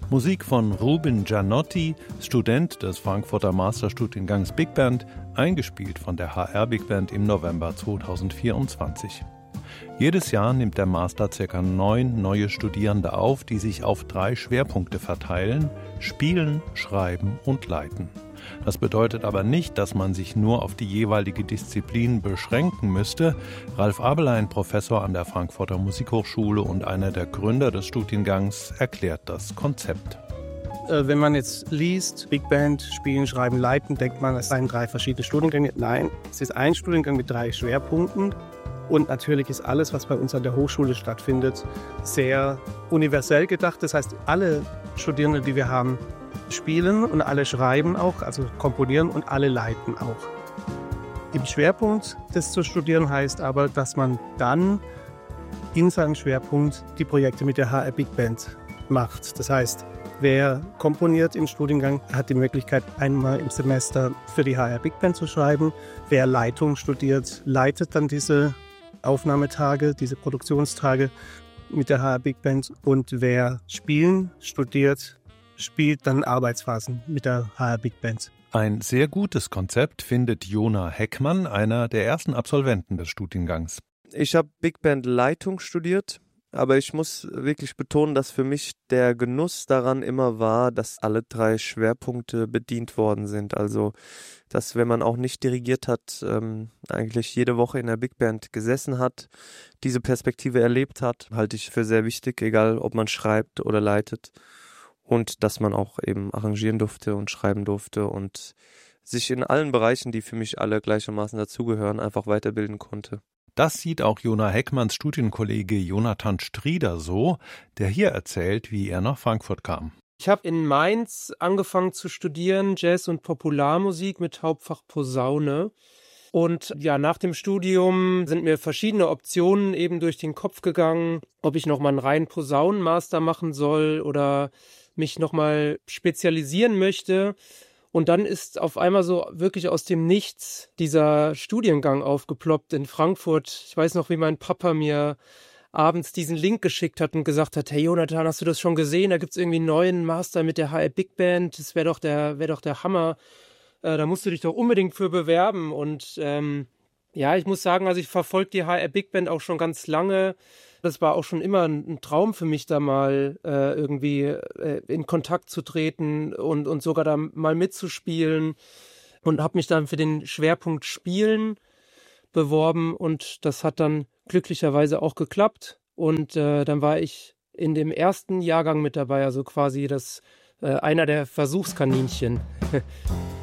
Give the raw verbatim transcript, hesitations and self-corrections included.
Musik von Ruben Gianotti, Student des Frankfurter Masterstudiengangs Big Band, eingespielt von der H R Big Band im November zweitausendvierundzwanzig. Jedes Jahr nimmt der Master ca. neun neue Studierende auf, die sich auf drei Schwerpunkte verteilen: Spielen, Schreiben und Leiten. Das bedeutet aber nicht, dass man sich nur auf die jeweilige Disziplin beschränken müsste. Ralf Abelein, Professor an der Frankfurter Musikhochschule und einer der Gründer des Studiengangs, erklärt das Konzept. Wenn man jetzt liest, Big Band, Spielen, Schreiben, Leiten, denkt man, es seien drei verschiedene Studiengänge. Nein, es ist ein Studiengang mit drei Schwerpunkten. Und natürlich ist alles, was bei uns an der Hochschule stattfindet, sehr universell gedacht. Das heißt, alle Studierende, die wir haben, spielen und alle schreiben auch, also komponieren, und alle leiten auch. Im Schwerpunkt des zu studieren heißt aber, dass man dann in seinem Schwerpunkt die Projekte mit der H R Big Band macht. Das heißt, wer komponiert im Studiengang, hat die Möglichkeit, einmal im Semester für die H R Big Band zu schreiben. Wer Leitung studiert, leitet dann diese Aufnahmetage, diese Produktionstage mit der H R Big Band. Und wer Spielen studiert, spielt dann Arbeitsphasen mit der H R Big Band. Ein sehr gutes Konzept findet Jona Heckmann, einer der ersten Absolventen des Studiengangs. Ich habe Big Band Leitung studiert, aber ich muss wirklich betonen, dass für mich der Genuss daran immer war, dass alle drei Schwerpunkte bedient worden sind. Also, dass wenn man auch nicht dirigiert hat, ähm, eigentlich jede Woche in der Big Band gesessen hat, diese Perspektive erlebt hat, halte ich für sehr wichtig, egal ob man schreibt oder leitet. Und dass man auch eben arrangieren durfte und schreiben durfte und sich in allen Bereichen, die für mich alle gleichermaßen dazugehören, einfach weiterbilden konnte. Das sieht auch Jona Heckmanns Studienkollege Jonathan Strieder so, der hier erzählt, wie er nach Frankfurt kam. Ich habe in Mainz angefangen zu studieren, Jazz- und Popularmusik mit Hauptfach Posaune. Und ja, nach dem Studium sind mir verschiedene Optionen eben durch den Kopf gegangen, ob ich nochmal einen reinen Posaunenmaster machen soll oder mich nochmal spezialisieren möchte. Und dann ist auf einmal so wirklich aus dem Nichts dieser Studiengang aufgeploppt in Frankfurt. Ich weiß noch, wie mein Papa mir abends diesen Link geschickt hat und gesagt hat: Hey Jonathan, hast du das schon gesehen? Da gibt's irgendwie einen neuen Master mit der H R Big Band. Das wäre doch der, wäre doch der Hammer. Äh, da musst du dich doch unbedingt für bewerben. Und ähm, ja, ich muss sagen, also ich verfolge die H R Big Band auch schon ganz lange. Das war auch schon immer ein Traum für mich, da mal äh, irgendwie äh, in Kontakt zu treten und, und sogar da mal mitzuspielen. Und habe mich dann für den Schwerpunkt Spielen beworben und das hat dann glücklicherweise auch geklappt. Und äh, dann war ich in dem ersten Jahrgang mit dabei, also quasi das äh, einer der Versuchskaninchen.